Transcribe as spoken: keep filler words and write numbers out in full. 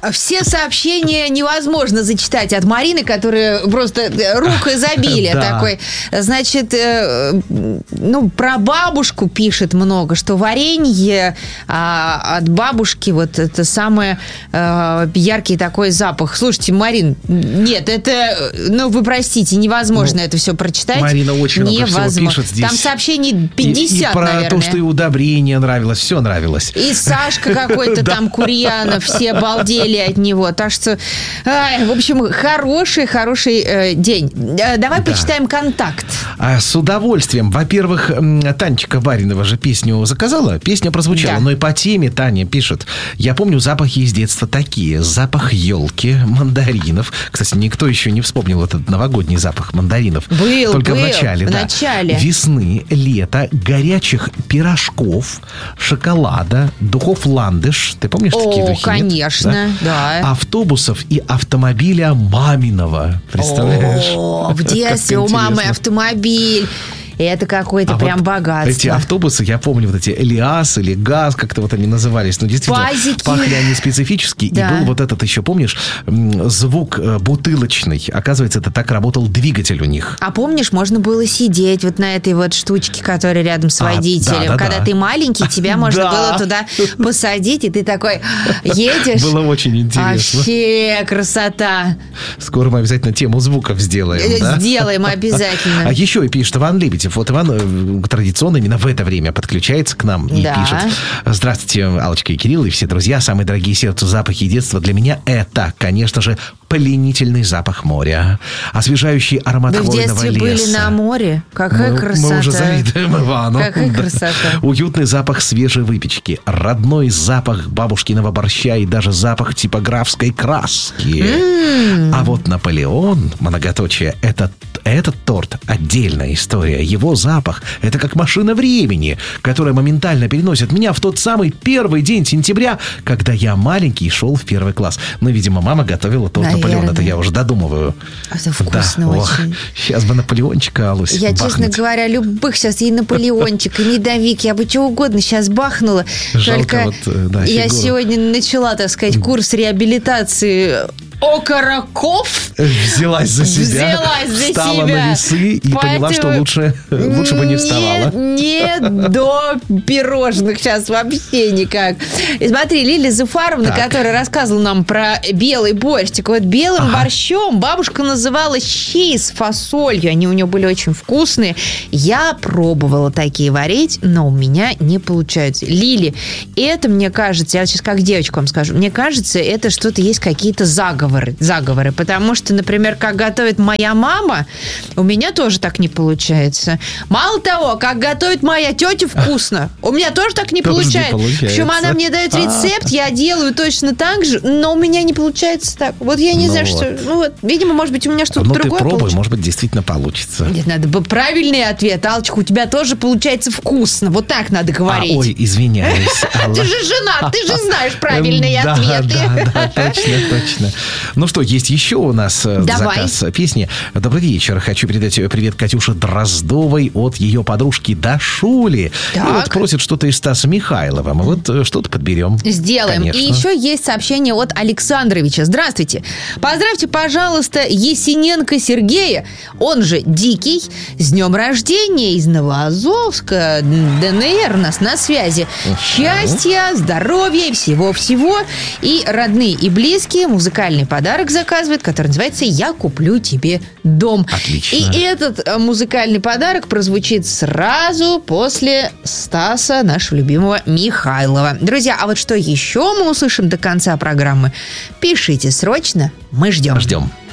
Все сообщения невозможно зачитать от Марины, которая просто рук изобилия такой. Значит, ну, про бабушку пишет много, что варенье а, от бабушки вот это самый а, яркий такой запах. Слушайте, Марин, нет, это, ну, вы простите, невозможно ну, это все прочитать. Марина очень много всего пишет здесь. Там сообщений пятьдесят, и, и про наверное. то, что и удобрение нравилось, все нравилось. И Сашка какой-то там, Курьянов, все балдели от него. Так что, ай, в общем, хороший, хороший э, день. Э, давай да. почитаем контакт. А, с удовольствием. Во-первых, Танечка Баринова же песню заказала. Песня прозвучала. Да. Но и по теме Таня пишет. Я помню запахи из детства такие. Запах елки, мандаринов. Кстати, никто еще не вспомнил этот новогодний запах мандаринов. Был, Только был, в начале. В да. начале. Весны, лета, горячих пирожков, шоколада, духов ландыш. Ты помнишь О, такие духи? конечно, нет? Да. да. Автобусов и автомобиля маминого. Представляешь? О, в детстве у мамы автомобиль. Это какое-то а прям вот богатство. Эти автобусы, я помню, вот эти Элиас или ГАЗ, как-то вот они назывались. Ну, действительно, Пазики. Пахли они специфически. Да. И был вот этот еще, помнишь, звук бутылочный. Оказывается, это так работал двигатель у них. А помнишь, можно было сидеть вот на этой вот штучке, которая рядом с водителем. А, да, да, Когда да. ты маленький, тебя можно да. было туда посадить, и ты такой едешь. Было очень интересно. Вообще красота. Скоро мы обязательно тему звуков сделаем. Сделаем да? обязательно. А еще и пишет Иван Лебедев. Вот Иван традиционно именно в это время подключается к нам и да. пишет. Здравствуйте, Аллочка и Кирилл, и все друзья. Самые дорогие сердцу запахи детства для меня это, конечно же, пленительный запах моря, освежающий аромат Вы хвойного леса. Вы в детстве были на море? Какая мы, красота. Мы уже завидуем Ивану. Какая да. красота. Уютный запах свежей выпечки, родной запах бабушкиного борща и даже запах типографской краски. Mm. А вот Наполеон, многоточие, этот, этот торт отдельная история. Его запах – это как машина времени, которая моментально переносит меня в тот самый первый день сентября, когда я маленький шел в первый класс. Ну, видимо, мама готовила торт Наполеон. Это я уже додумываю. Это вкусно да. очень. О, сейчас бы Наполеончика, Алусь, Я, бахнуть. честно говоря, любых сейчас и Наполеончик, и медовик, я бы чего угодно сейчас бахнула. Жалко Только вот, да, я фигуру. сегодня начала, так сказать, курс реабилитации окороков. Взялась за себя. Взялась за встала себя. на весы и Поэтому поняла, что лучше, лучше бы не вставала. Не, не до пирожных сейчас вообще никак. И смотри, Лилия Зуфаровна, так. которая рассказывала нам про белый борщ. Так вот, белым ага. борщом бабушка называла щи с фасолью. Они у нее были очень вкусные. Я пробовала такие варить, но у меня не получается. Лили, это, мне кажется, я сейчас как девочка вам скажу, мне кажется, это что-то есть какие-то заговоры. Заговоры, потому что, например, как готовит моя мама, у меня тоже так не получается. Мало того, как готовит моя тетя вкусно, у меня тоже так не получается. Причем она мне дает рецепт, я делаю точно так же, но у меня не получается так. Вот я не ну знаю, вот. что... Ну вот, видимо, может быть, у меня что-то ну, другое ты пробуй, получится. Может быть, действительно получится. Нет, надо бы правильный ответ. Алочка, у тебя тоже получается вкусно. Вот так надо говорить. А, ой, извиняюсь. Ты же жена, ты же знаешь правильные да, ответы. Да, да, точно, точно. Ну что, есть еще у нас Давай. заказ песни. Добрый вечер. Хочу передать привет Катюше Дроздовой от ее подружки Дашули. Так. И вот просит что-то из Стаса Михайлова. Мы вот что-то подберем. Сделаем. Конечно. И еще есть сообщение от Александровича. Здравствуйте. Поздравьте, пожалуйста, Есененко Сергея, он же Дикий, с днем рождения из Новоазовска, ДНР у нас на связи. Счастья, здоровья и всего-всего. И родные и близкие музыкальный подарок заказывает, который называется «Я куплю тебе дом». Отлично. И этот музыкальный подарок прозвучит сразу после Стаса, нашего любимого Михайлова. Друзья, а вот что еще мы услышим до конца программы? Пишите срочно, мы ждем. Ждем.